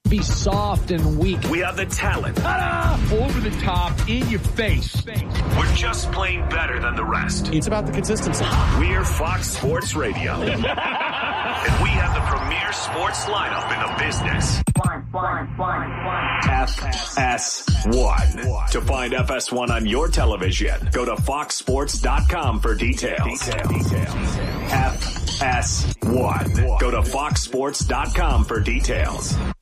be soft and weak. We have the talent. Over the top, in your face. We're just plain better than the rest. It's about the consistency. We're Fox Sports Radio. And we have the premier sports lineup in the business. FS1. To find FS1 on your television, go to foxsports.com for details. FS1. Go to foxsports.com for details.